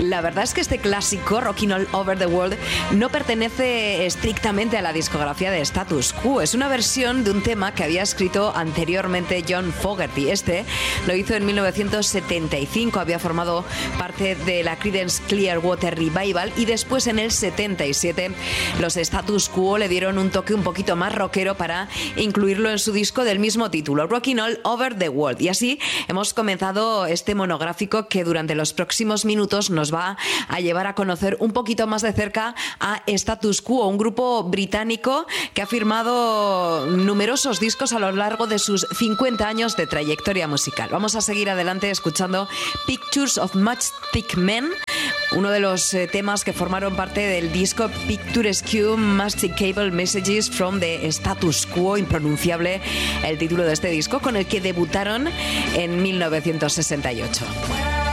La verdad es que este clásico, Rockin' All Over the World, no pertenece estrictamente a la discografía de Status Quo. Es una versión de un tema que había escrito anteriormente John Fogerty. Este lo hizo en 1975, había formado parte de la Creedence Clearwater Revival, y después en el 77 los Status Quo le dieron un toque un poquito más rockero para incluirlo en su disco del mismo título, Rockin' All Over the World. Y así hemos comenzado este monográfico que durante los próximos minutos nos va a llevar a conocer un poquito más de cerca a Status Quo, un grupo británico que ha firmado numerosos discos a lo largo de sus 50 años de trayectoria musical. Vamos a seguir adelante escuchando Pictures of Matchstick Men, uno de los temas que formaron parte del disco Picturesque Masticable Messages from the Status Quo, impronunciable el título de este disco, con el que debutaron en 1968.